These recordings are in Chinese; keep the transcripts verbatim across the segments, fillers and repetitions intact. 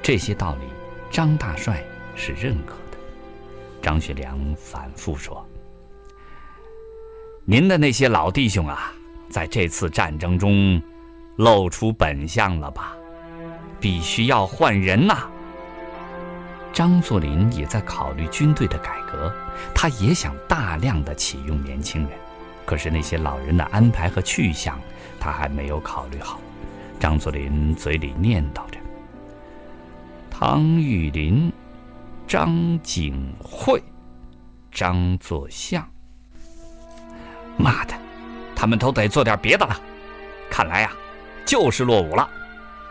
这些道理，张大帅是认可的。张学良反复说：“您的那些老弟兄啊，在这次战争中露出本相了吧？必须要换人呐、啊。”张作霖也在考虑军队的改革，他也想大量的启用年轻人，可是那些老人的安排和去向，他还没有考虑好。张作霖嘴里念叨着：“唐玉麟、张景惠、张作相。妈的，他们都得做点别的了。看来呀、啊，就是落伍了。”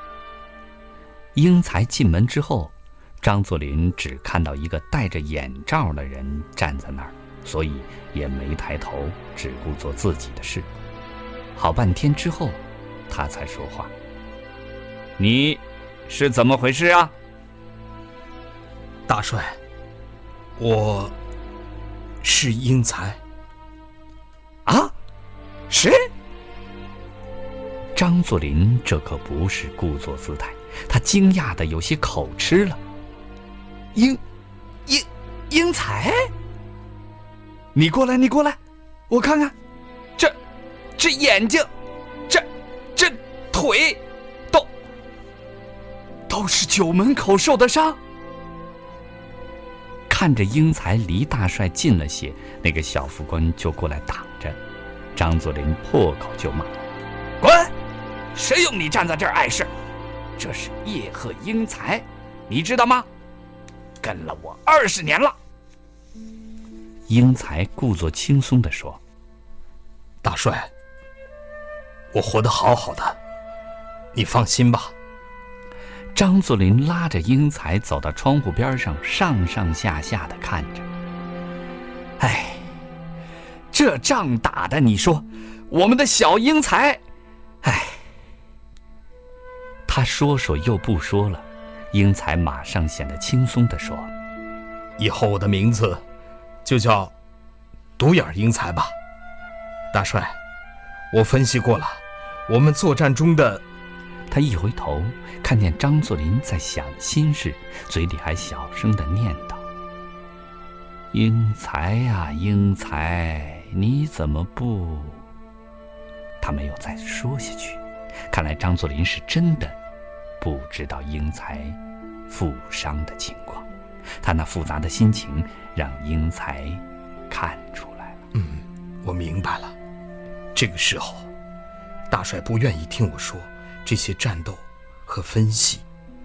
英才进门之后，张作霖只看到一个戴着眼罩的人站在那儿，所以也没抬头，只顾做自己的事。好半天之后，他才说话：“你是怎么回事啊？”“ 大帅，我是英才。”“ 啊？谁？”张作霖这可不是故作姿态，他惊讶的有些口吃了。“英英英才？你过来，你过来，我看看，这这眼睛，这这腿，都都是九门口受的伤。”看着英才离大帅近了些，那个小副官就过来挡着。张作霖破口就骂：“滚！谁用你站在这儿碍事？这是叶赫英才，你知道吗？跟了我二十年了。”英才故作轻松地说：“ 大帅，我活得好好的，你放心吧。” 张作霖拉着英才走到窗户边上，上上下下地看着。哎，这仗打的，你说我们的小英才，哎。他说说又不说了，英才马上显得轻松地说：“ 以后我的名字就叫独眼英才吧。大帅，我分析过了，我们作战中的……” 他一回头，看见张作霖在想心事，嘴里还小声地念叨：“英才呀，英才，你怎么不……”他没有再说下去。看来张作霖是真的不知道英才负伤的情况，他那复杂的心情让英才看出来了。 嗯，我明白了。这个时候，大帅不愿意听我说这些战斗和分析。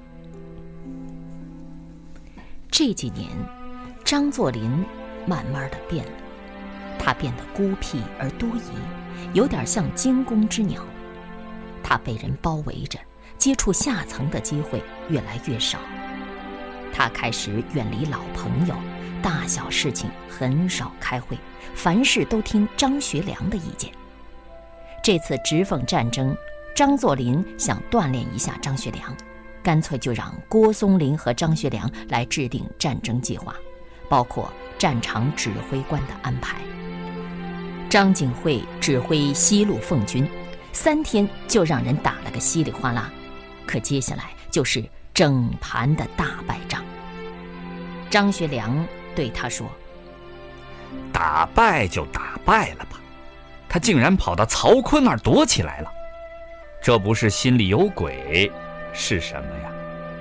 这几年，张作霖慢慢的变了，他变得孤僻而多疑，有点像惊弓之鸟。他被人包围着，接触下层的机会越来越少。他开始远离老朋友，大小事情很少开会，凡事都听张学良的意见。这次直奉战争，张作霖想锻炼一下张学良，干脆就让郭松龄和张学良来制定战争计划，包括战场指挥官的安排。张景惠指挥西路奉军，三天就让人打了个稀里哗啦，可接下来就是整盘的大败仗。张学良对他说：“ 打败就打败了吧，他竟然跑到曹锟那儿躲起来了，这不是心里有鬼是什么呀？”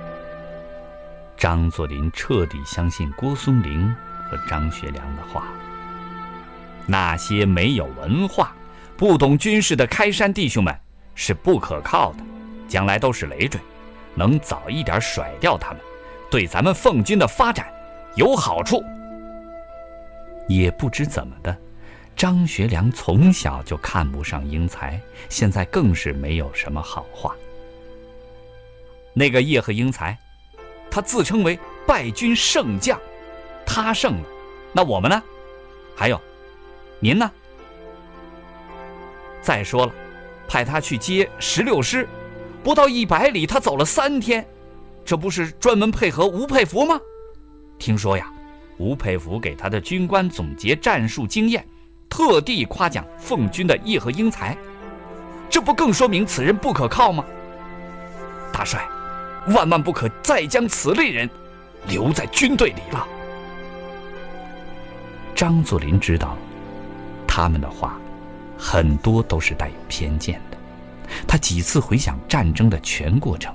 张作霖彻底相信郭松龄和张学良的话，那些没有文化、不懂军事的开山弟兄们是不可靠的，将来都是累赘，能早一点甩掉他们，对咱们奉军的发展有好处。也不知怎么的，张学良从小就看不上英才，现在更是没有什么好话。那个叶赫英才，他自称为败军胜将，他胜了，那我们呢？还有您呢？再说了，派他去接十六师，不到一百里他走了三天，这不是专门配合吴佩孚吗？听说呀，吴佩孚给他的军官总结战术经验，特地夸奖奉军的叶赫英才，这不更说明此人不可靠吗？大帅， 万万不可再将此类人留在军队里了。张作霖知道，他们的话很多都是带有偏见的。他几次回想战争的全过程。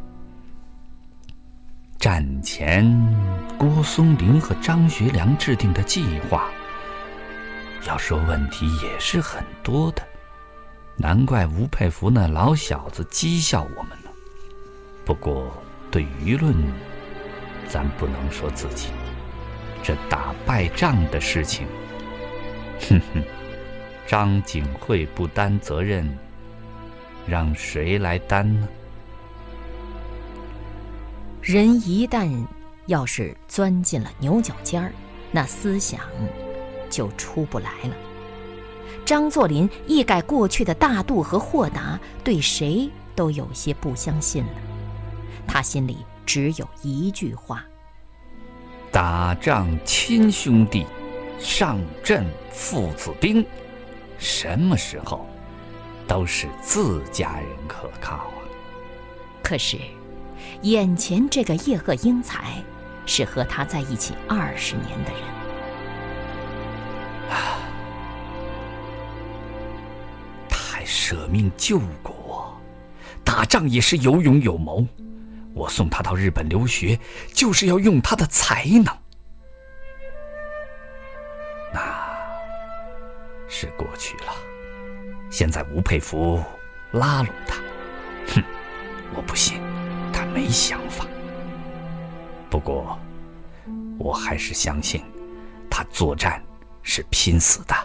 战前，郭松龄和张学良制定的计划，要说问题也是很多的，难怪吴佩孚那老小子讥笑我们呢。不过对舆论，咱不能说自己，这打败仗的事情，哼哼，张景惠不担责任，让谁来担呢？ 人一旦要是钻进了牛角尖儿，那思想就出不来了。张作霖一改过去的大度和豁达，对谁都有些不相信了。他心里只有一句话： 打仗亲兄弟，上阵父子兵，什么时候都是自家人可靠啊。 可是眼前这个叶赫英才是和他在一起二十年的人， 他还舍命救过我，打仗也是有勇有谋。我送他到日本留学，就是要用他的才能。那是过去了，现在吴佩孚拉拢他，哼，我不信他没想法。不过我还是相信他作战是拼死的。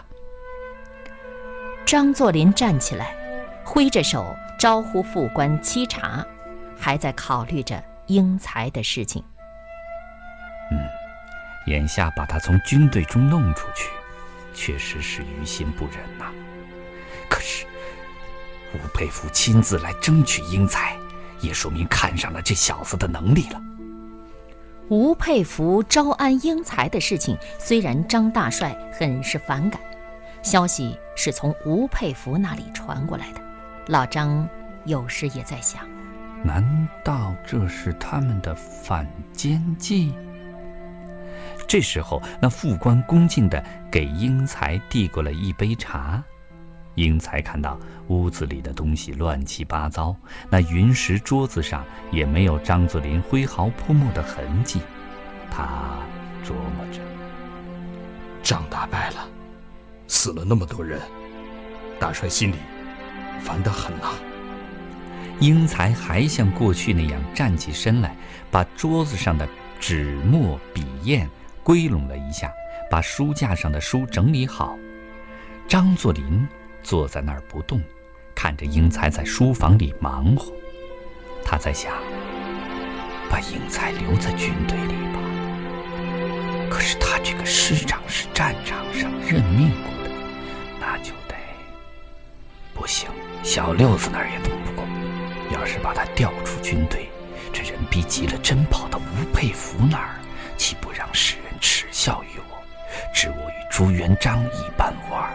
张作霖站起来，挥着手招呼副官沏茶，还在考虑着英才的事情。 嗯，眼下把他从军队中弄出去，确实是于心不忍呐、啊。可是吴佩孚亲自来争取英才，也说明看上了这小子的能力了。 吴佩孚招安英才的事情，虽然张大帅很是反感，消息是从吴佩孚那里传过来的。老张有时也在想， 难道这是他们的反间计？这时候，那副官恭敬地给英才递过了一杯茶。英才看到屋子里的东西乱七八糟，那云石桌子上也没有张作霖挥毫泼墨的痕迹。他琢磨着， 仗打败了，死了那么多人，大帅心里烦得很呐、啊。 英才还像过去那样站起身来，把桌子上的纸墨笔砚归拢了一下，把书架上的书整理好。张作霖坐在那儿不动，看着英才在书房里忙活。他在想，把英才留在军队里吧。可是他这个师长是战场上任命过的，那就得……不行，小六子那儿也动不过。要是把他调出军队，这人逼急了，真跑到吴佩孚那儿，岂不让世人耻笑于我，置我与朱元璋一般无二？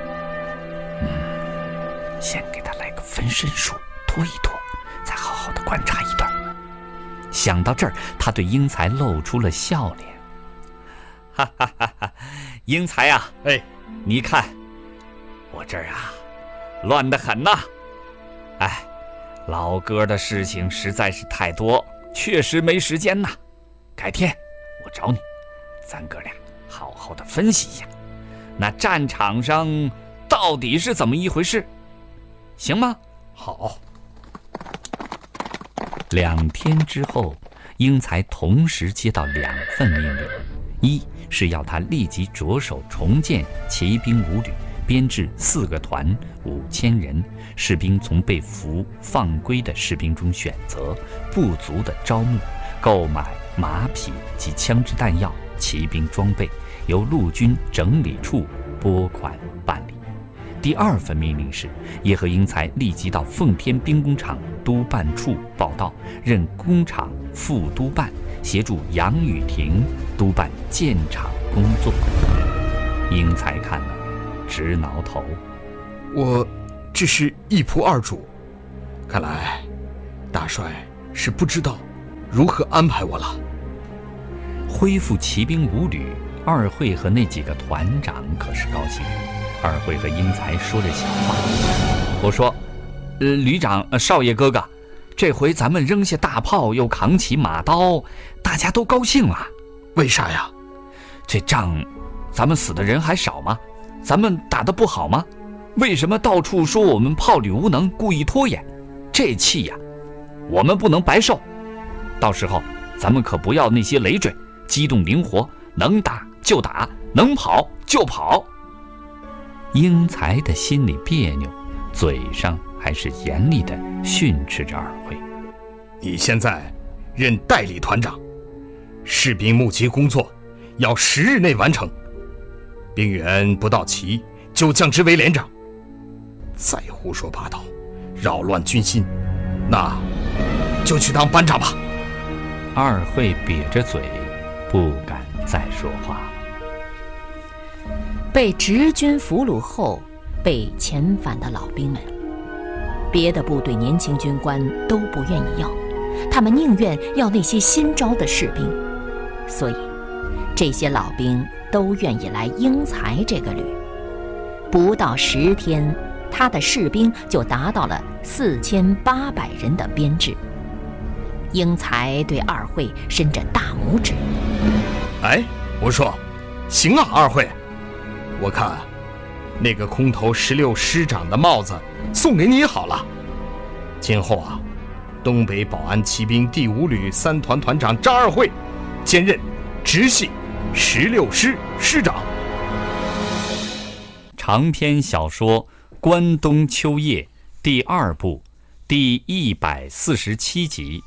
嗯，先给他来个分身术，拖一拖，再好好的观察一段。想到这儿，他对英才露出了笑脸。哈哈哈哈！英才啊， 哎， 你看我这儿啊，乱得很呐。哎，老哥的事情实在是太多，确实没时间呐。改天我找你，咱哥俩好好的分析一下，那战场上到底是怎么一回事，行吗？ 好。 两天之后，英才同时接到两份命令，一是要他立即着手重建骑兵五旅，编制四个团，五千人，士兵从被俘放归的士兵中选择，不足的招募，购买马匹及枪支弹药、骑兵装备，由陆军整理处拨款办理。第二份命令是，叶赫英才立即到奉天兵工厂督办处报到，任工厂副督办，协助杨雨婷督办建厂工作。英才看了，直挠头。 我只是一仆二主，看来大帅是不知道如何安排我了。 恢复骑兵五旅，二会和那几个团长可是高兴。二会和英才说着小话，我说：“呃，旅长、呃，少爷哥哥，这回咱们扔下大炮，又扛起马刀，大家都高兴了。 为啥呀？ 这仗，咱们死的人还少吗？咱们打得不好吗？为什么到处说我们炮旅无能，故意拖延？这气呀，我们不能白受。到时候，咱们可不要那些累赘，机动灵活，能打就打，能跑就跑。”英才的心里别扭，嘴上还是严厉地训斥着二会：“ 你现在任代理团长，士兵募集工作要十日内完成，兵员不到齐就降职为连长。再胡说八道，扰乱军心，那就去当班长吧。” 二会瘪着嘴，不敢再说话。 被直军俘虏后被遣返的老兵们，别的部队年轻军官都不愿意要，他们宁愿要那些新招的士兵，所以这些老兵都愿意来英才这个旅。不到十天，他的士兵就达到了四千八百人的编制。英才对二会伸着大拇指：“ 哎，我说，行啊，二会。我看，那个空头十六师长的帽子送给你好了。今后啊，东北保安骑兵第五旅三团团长张二会，兼任直系十六师师长。” 长篇小说《关东秋夜》第二部第一百四十七集。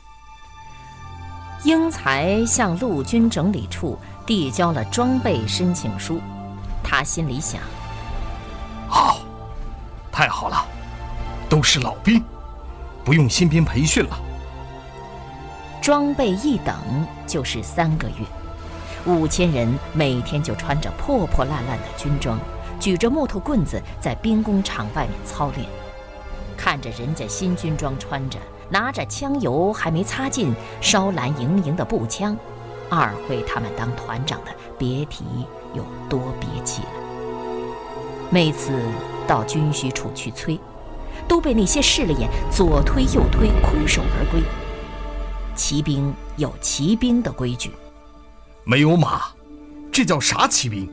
英才向陆军整理处递交了装备申请书，他心里想： 好，太好了，都是老兵，不用新兵培训了。 装备一等就是三个月，五千人每天就穿着破破烂烂的军装，举着木头棍子在兵工厂外面操练。看着人家新军装穿着，拿着枪油还没擦尽，烧蓝盈盈的步枪，二会他们当团长的别提有多憋气了。每次到军需处去催，都被那些势利眼左推右推，空手而归。骑兵有骑兵的规矩， 没有马，这叫啥骑兵？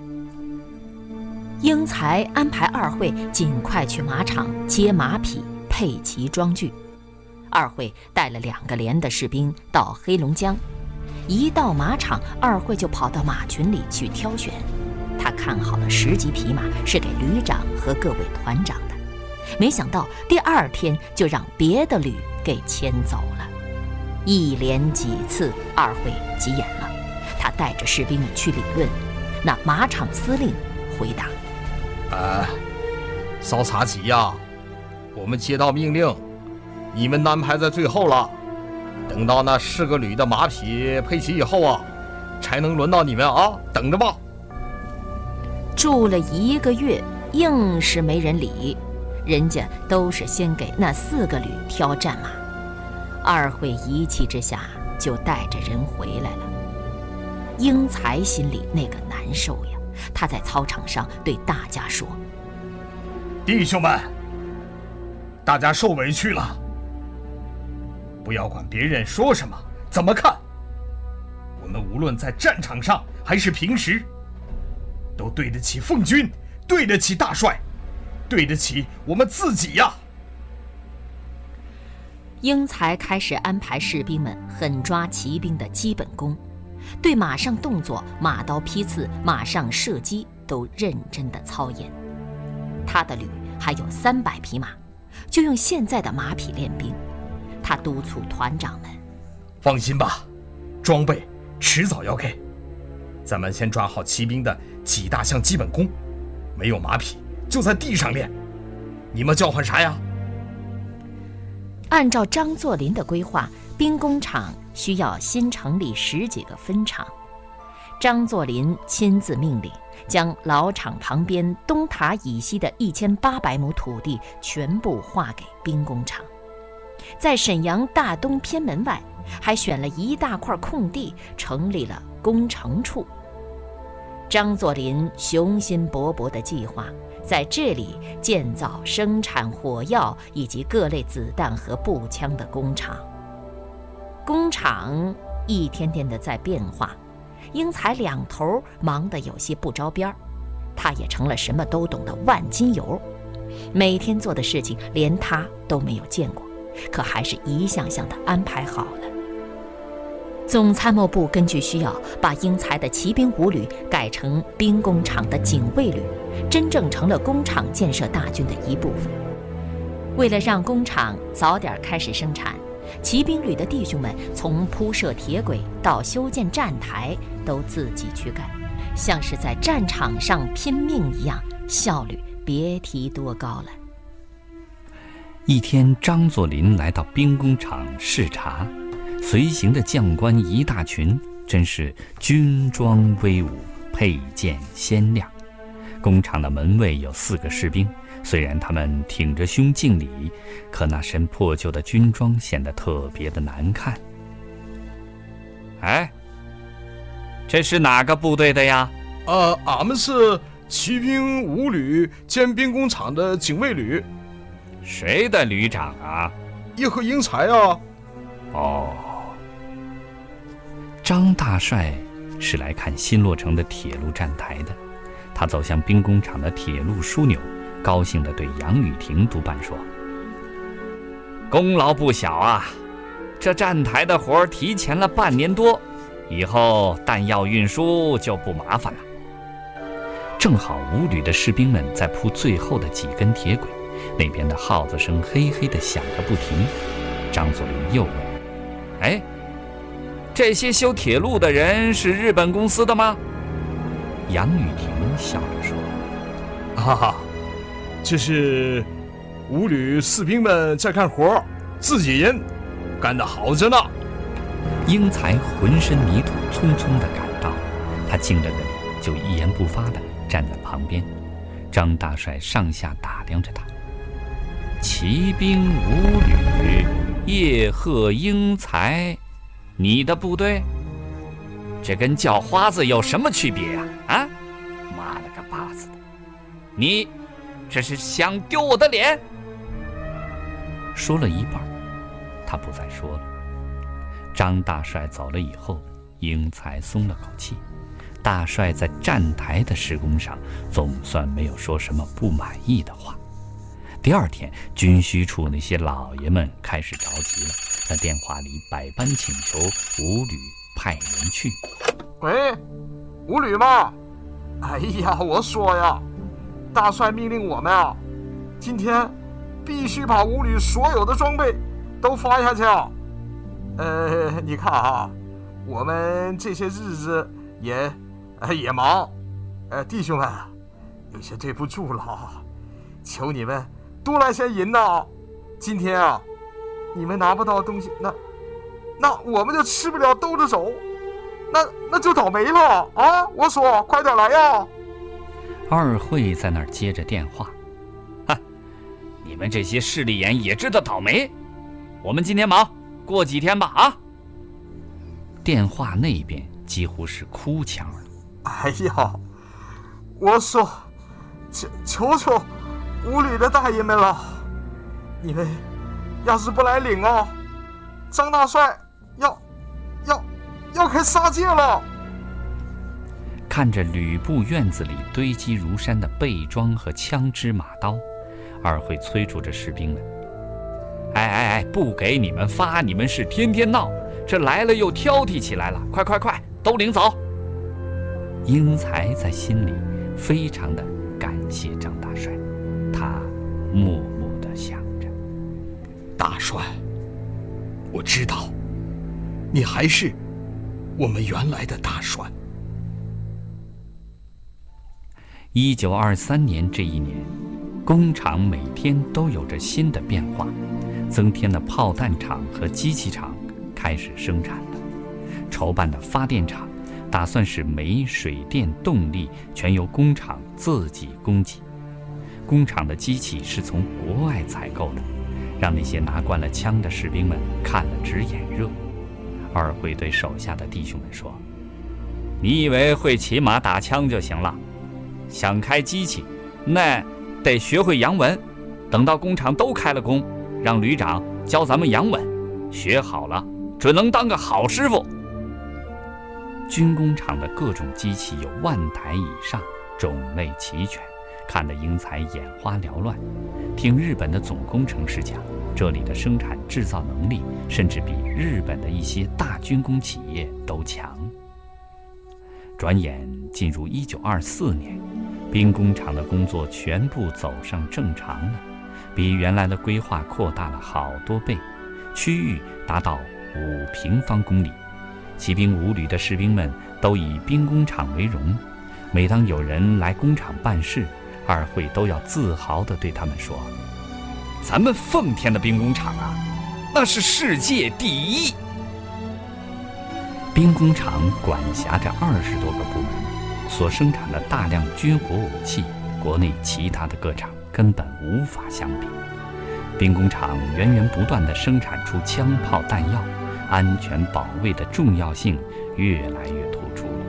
英才安排二会尽快去马场接马匹，配齐装具。二会带了两个连的士兵到黑龙江，一到马场，二会就跑到马群里去挑选。他看好了十几匹马，是给旅长和各位团长的。没想到第二天就让别的旅给牵走了。一连几次，二会急眼了，他带着士兵们去理论。那马场司令回答：“ 呃，骚茶急呀，我们接到命令，你们安排在最后了。等到那四个旅的马匹配齐以后啊，才能轮到你们啊，等着吧。” 住了一个月，硬是没人理，人家都是先给那四个旅挑战马。二会一气之下就带着人回来了。英才心里那个难受呀，他在操场上对大家说：“ 弟兄们，大家受委屈了，不要管别人说什么怎么看，我们无论在战场上还是平时，都对得起奉军，对得起大帅，对得起我们自己呀。” 英才开始安排士兵们狠抓骑兵的基本功，对马上动作、马刀劈刺、马上射击都认真的操演。他的旅还有三百匹马，就用现在的马匹练兵。他督促团长们：“ 放心吧，装备迟早要给，咱们先抓好骑兵的几大项基本功，没有马匹就在地上练。你们叫唤啥呀？” 按照张作霖的规划，兵工厂需要新成立十几个分厂。张作霖亲自命令，将老厂旁边东塔以西的一千八百亩土地全部划给兵工厂。 在沈阳大东偏门外，还选了一大块空地，成立了工程处。张作霖雄心勃勃地计划在这里建造生产火药以及各类子弹和步枪的工厂。工厂一天天地在变化，英才两头忙得有些不着边儿，他也成了什么都懂的万金油，每天做的事情连他都没有见过，可还是一项项地安排好了。总参谋部根据需要，把英才的骑兵五旅改成兵工厂的警卫旅，真正成了工厂建设大军的一部分。为了让工厂早点开始生产，骑兵旅的弟兄们从铺设铁轨到修建站台都自己去干，像是在战场上拼命一样，效率别提多高了。 一天，张作霖来到兵工厂视察，随行的将官一大群，真是军装威武，佩剑鲜亮。工厂的门卫有四个士兵，虽然他们挺着胸敬礼，可那身破旧的军装显得特别的难看。哎，这是哪个部队的呀？ 呃，俺们是骑兵五旅兼兵工厂的警卫旅。 谁的旅长啊？ 叶赫英才啊。 哦，张大帅是来看新落成的铁路站台的。他走向兵工厂的铁路枢纽，高兴地对杨雨婷督办说：“功劳不小啊！这站台的活提前了半年多，以后弹药运输就不麻烦了。”正好五旅的士兵们在铺最后的几根铁轨，那边的号子声嘿嘿地响个不停。张作霖又问：“哎，这些修铁路的人是日本公司的吗？”杨雨婷笑着说：“ 哈哈，这是五旅士兵们在干活，自己人，干得好着呢。” 英才浑身泥土，匆匆地赶到，他敬了个礼，就一言不发地站在旁边。张大帅上下打量着他：“骑兵五旅，叶赫英才，你的部队？这跟叫花子有什么区别呀？啊，妈了个巴子的！你这是想丢我的脸？”说了一半，他不再说了。张大帅走了以后，英才松了口气。大帅在站台的施工上总算没有说什么不满意的话。第二天，军需处那些老爷们开始着急了，在电话里百般请求五旅派人去。 喂，五旅吗？哎呀，我说呀，大帅命令我们啊，今天必须把五旅所有的装备都发下去啊。呃，你看啊，我们这些日子也呃也忙，呃，弟兄们，有些对不住了，求你们多来些银呐。今天啊，你们拿不到东西，那那我们就吃不了兜着走。那那就倒霉了啊！我说，快点来呀！ 二会在那儿接着电话，哈，你们这些势利眼也知道倒霉？我们今天忙，过几天吧啊！电话那边几乎是哭腔了。 哎呀，我说，求求求五旅的大爷们了，你们要是不来领啊，张大帅要要。要开杀戒了！ 看着旅部院子里堆积如山的备装和枪支马刀，二会催促着士兵们：“哎哎哎，不给你们发，你们是天天闹，这来了又挑剔起来了，快快快，都领走！”英才在心里非常的感谢张大帅，他默默地想着：“ 大帅，我知道，你还是我们原来的大帅。” 一九二三年这一年，工厂每天都有着新的变化，增添了炮弹厂和机器厂开始生产了。筹办的发电厂打算使煤、水电、动力全由工厂自己供给。工厂的机器是从国外采购的， 让那些拿惯了枪的士兵们看了直眼热。二会对手下的弟兄们说：“你以为会骑马打枪就行了？想开机器，那得学会洋文。等到工厂都开了工，让旅长教咱们洋文，学好了，准能当个好师傅。”军工厂的各种机器有万台以上，种类齐全，看得英才眼花缭乱。听日本的总工程师讲，这里的生产制造能力甚至比日本的一些大军工企业都强。转眼进入一九二四年，兵工厂的工作全部走上正常了，比原来的规划扩大了好多倍，区域达到五平方公里。骑兵五旅的士兵们都以兵工厂为荣，每当有人来工厂办事，二会都要自豪地对他们说：“咱们奉天的兵工厂啊，那是世界第一。”兵工厂管辖着二十多个部门，所生产的大量军火武器，国内其他的各厂根本无法相比。兵工厂源源不断地生产出枪炮弹药，安全保卫的重要性越来越突出了。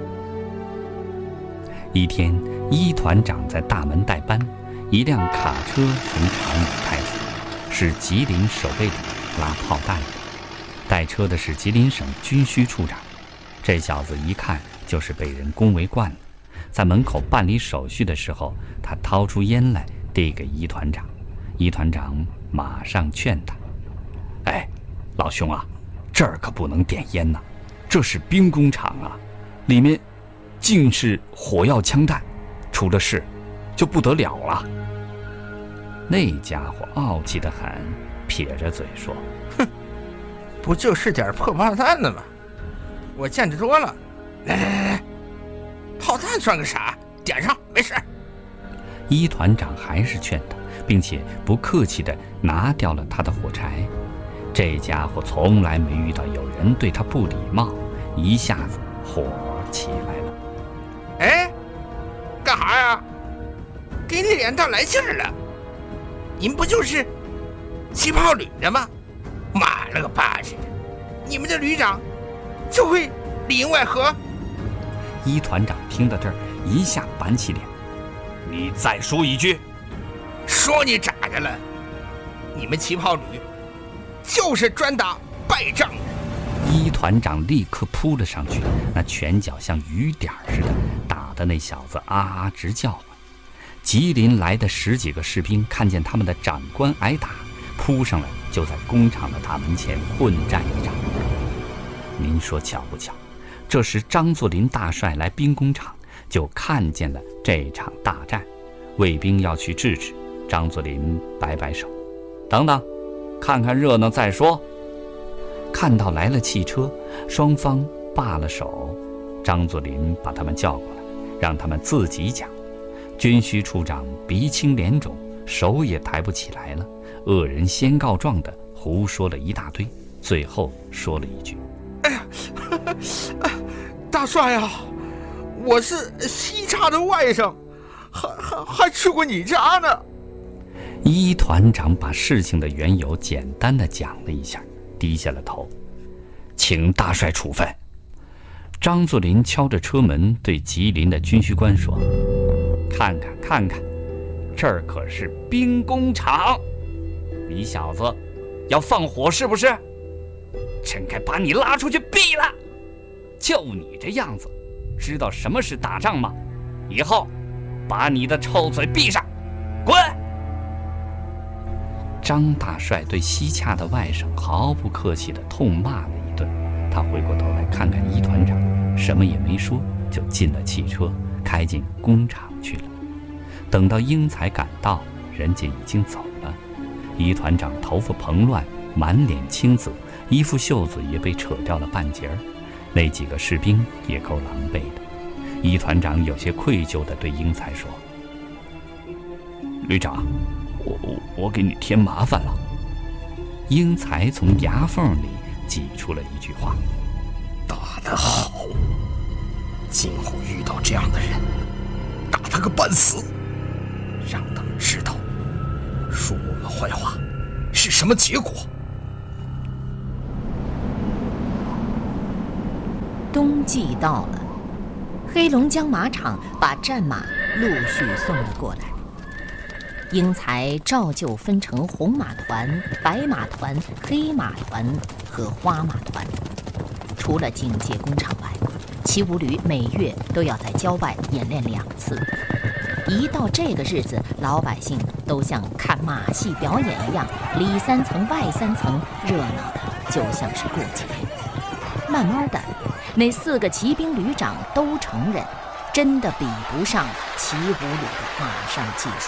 一天，一团长在大门代班，一辆卡车从厂里开出，是吉林守备旅拉炮弹的。带车的是吉林省军需处长，这小子一看就是被人恭维惯了。在门口办理手续的时候，他掏出烟来递给一团长，一团长马上劝他：“哎，老兄啊，这儿可不能点烟呐，这是兵工厂啊，里面尽是火药枪弹，出了事就不得了了。”那家伙傲气得很，撇着嘴说：“ 哼，不就是点破炮弹的吗？我见得多了。来来来来，炮弹算个啥？点上，没事。” 一团长还是劝他，并且不客气地拿掉了他的火柴。这家伙从来没遇到有人对他不礼貌，一下子火起来了。 哎，干啥呀？给你脸蛋来劲儿了？您不就是气炮旅的吗？妈了个巴去！你们的旅长就会里应外合？ 一团长听到这儿，一下板起脸：“你再说一句！” 说你咋的了？你们气炮旅就是专打败仗的。 一团长立刻扑了上去，那拳脚像雨点似的，打得那小子啊啊直叫唤。吉林来的十几个士兵看见他们的长官挨打，扑上来就在工厂的大门前混战一场。您说巧不巧？这时张作霖大帅来兵工厂，就看见了这场大战。卫兵要去制止，张作霖摆摆手：“等等，看看热闹再说。”看到来了汽车，双方罢了手，张作霖把他们叫过来，让他们自己讲。军需处长鼻青脸肿，手也抬不起来了，恶人先告状的胡说了一大堆，最后说了一句：“ 哎呀，大帅呀、啊，我是西茶的外甥，还还还去过你家呢。” 一团长把事情的缘由简单的讲了一下，低下了头，请大帅处分。张作霖敲着车门对吉林的军需官说：“看看看看，这儿可是兵工厂，你小子要放火是不是？真该把你拉出去毙了！就你这样子，知道什么是打仗吗？以后把你的臭嘴闭上，滚！”张大帅对西洽的外甥毫不客气地痛骂了一顿，他回过头来看看一团长，什么也没说，就进了汽车，开进工厂去了。等到英才赶到，人家已经走了。一团长头发蓬乱，满脸青紫，衣服袖子也被扯掉了半截儿。那几个士兵也够狼狈的。一团长有些愧疚地对英才说：“旅长，我我我给你添麻烦了。”英才从牙缝里挤出了一句话：“ 打得好！今后遇到这样的人，打他个半死，让他们知道说我们坏话是什么结果？ 冬季到了，黑龙江马场把战马陆续送了过来。英才照旧分成红马团、白马团、黑马团和花马团。除了警戒工厂外，骑武旅每月都要在郊外演练两次。一到这个日子，老百姓都像看马戏表演一样，里三层外三层，热闹的就像是过节。慢慢的，那四个骑兵旅长都承认，真的比不上骑武旅的马上技术。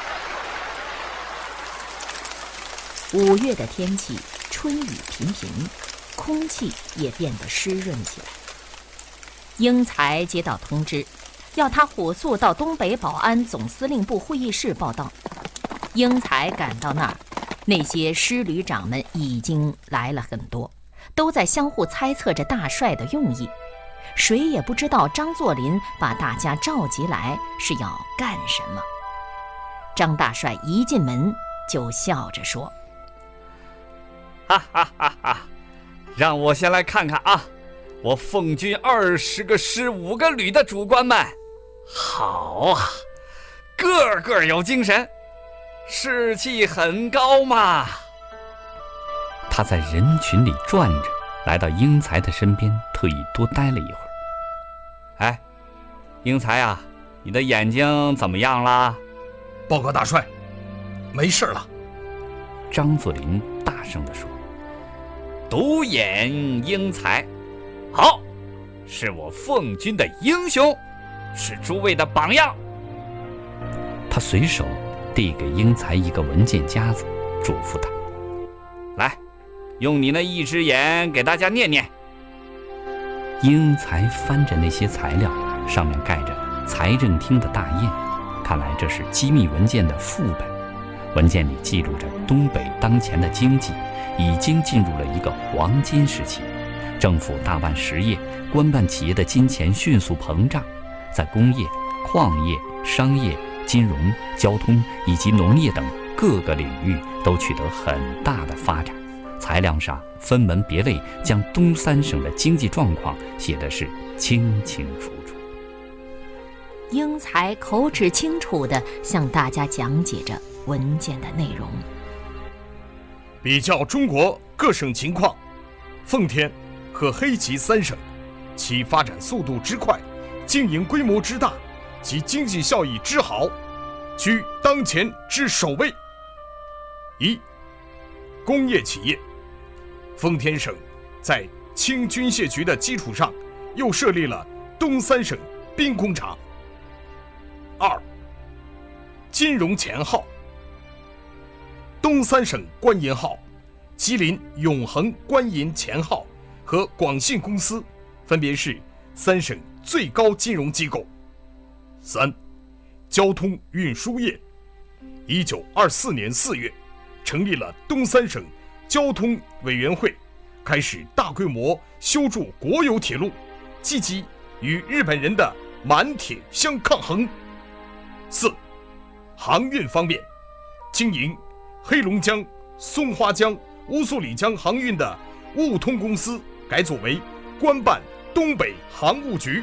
五月的天气春雨频频，空气也变得湿润起来。英才接到通知，要他火速到东北保安总司令部会议室报到。英才赶到那儿，那些师旅长们已经来了很多，都在相互猜测着大帅的用意。谁也不知道张作霖把大家召集来是要干什么。张大帅一进门就笑着说： 哈哈哈哈！让我先来看看啊，我奉军二十个师五个旅的主官们，好啊，个个有精神，士气很高嘛。他在人群里转着，来到英才的身边，特意多待了一会儿。哎，英才啊，你的眼睛怎么样啦？ 报告大帅，没事了。 张作霖大声地说：独眼英才，好，是我奉军的英雄，是诸位的榜样。他随手递给英才一个文件夹子，嘱咐他：来，用你那一只眼给大家念念。英才翻着那些材料，上面盖着财政厅的大印，看来这是机密文件的副本。文件里记录着东北当前的经济已经进入了一个黄金时期，政府大办实业，官办企业的金钱迅速膨胀，在工业、矿业、商业、金融、交通以及农业等各个领域都取得很大的发展。材料上分门别类将东三省的经济状况写的是清清楚楚。 英才口齿清楚地向大家讲解着文件的内容。 比较中国各省情况，奉天和黑吉三省，其发展速度之快，经营规模之大，其经济效益之好，居当前之首位。一、工业企业，奉天省在清军械局的基础上，又设立了东三省兵工厂。二、金融钱号，东三省官银号、吉林永恒官银钱号和广信公司分别是三省最高金融机构。三、交通运输业，一九二四年四月成立了东三省交通委员会，开始大规模修筑国有铁路，积极与日本人的满铁相抗衡。四、航运方面，经营黑龙江、松花江、乌苏里江航运的务通公司改组为官办东北航务局。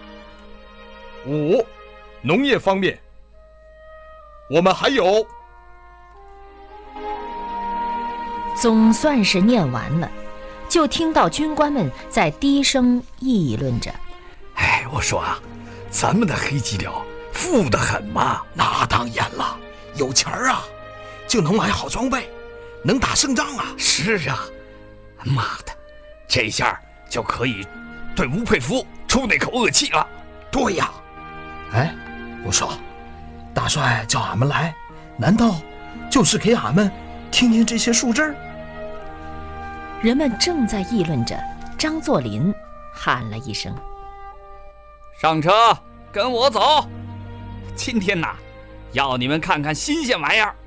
五、农业方面，我们还有…… 总算是念完了，就听到军官们在低声议论着： 哎，我说啊，咱们的黑吉辽富得很嘛。 那当然了，有钱儿啊，就能买好装备，能打胜仗啊。 是啊，妈的，这下就可以对吴佩孚出那口恶气了。 对呀，哎，我说，大帅叫俺们来，难道就是给俺们听听这些数字？ 人们正在议论着，张作霖喊了一声： 上车，跟我走。今天呐，要你们看看新鲜玩意儿。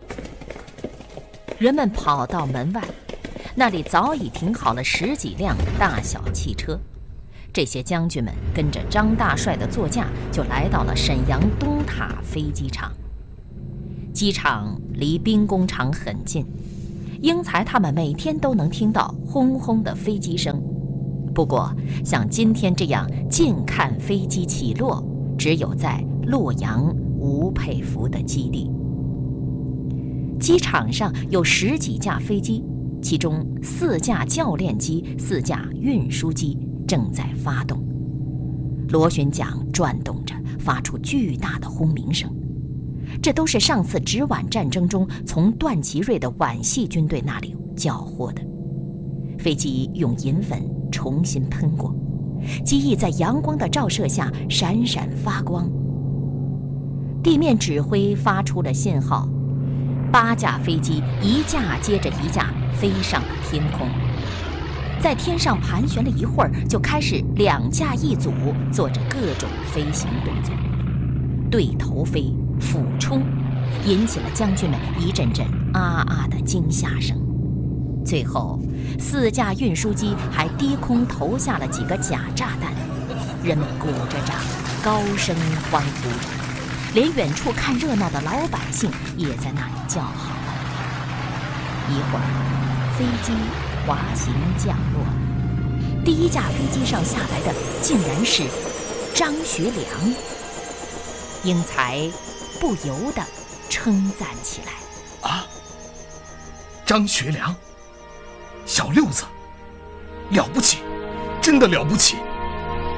人们跑到门外，那里早已停好了十几辆大小汽车。这些将军们跟着张大帅的座驾，就来到了沈阳东塔飞机场。机场离兵工厂很近， 英才他们每天都能听到轰轰的飞机声。不过，像今天这样近看飞机起落，只有在洛阳吴佩孚的基地。机场上有十几架飞机，其中四架教练机、四架运输机正在发动。螺旋桨转动着，发出巨大的轰鸣声。这都是上次直皖战争中从段祺瑞的皖系军队那里缴获的。飞机用银粉重新喷过，机翼在阳光的照射下闪闪发光。地面指挥发出了信号，八架飞机一架接着一架飞上了天空，在天上盘旋了一会儿，就开始两架一组，做着各种飞行动作，对头飞、俯冲，引起了将军们一阵阵啊啊的惊吓声。最后，四架运输机还低空投下了几个假炸弹，人们鼓着掌，高声欢呼着，连远处看热闹的老百姓也在那里叫好。一会儿，飞机滑行降落，第一架飞机上下来的竟然是张学良。英才不由得称赞起来：“ 啊，张学良，小六子，了不起，真的了不起！”